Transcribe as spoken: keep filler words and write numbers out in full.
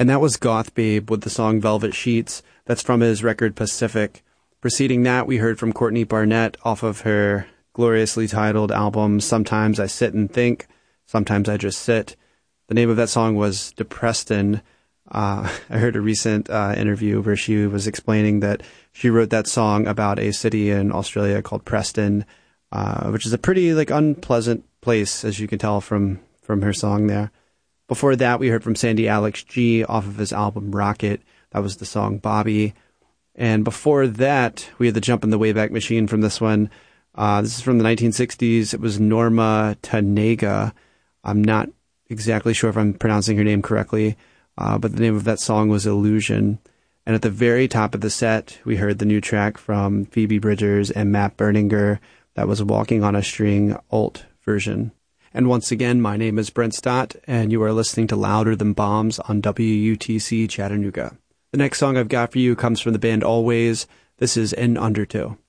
And that was Goth Babe with the song Velvet Sheets. That's from his record Pacific. Preceding that, we heard from Courtney Barnett off of her gloriously titled album Sometimes I Sit and Think, Sometimes I Just Sit. The name of that song was Depreston. Uh, I heard a recent uh, interview where she was explaining that she wrote that song about a city in Australia called Preston, uh, which is a pretty like unpleasant place, as you can tell from, from her song there. Before that, we heard from Sandy Alex G off of his album Rocket. That was the song Bobby. And before that, we had the Jump in the Wayback Machine from this one. Uh, this is from the nineteen sixties. It was Norma Tanega. I'm not exactly sure if I'm pronouncing her name correctly, uh, but the name of that song was Illusion. And at the very top of the set, we heard the new track from Phoebe Bridgers and Matt Berninger. That was Walking on a String alt version. And once again, my name is Brent Stott, and you are listening to Louder Than Bombs on W U T C Chattanooga. The next song I've got for you comes from the band Always. This is In Undertow.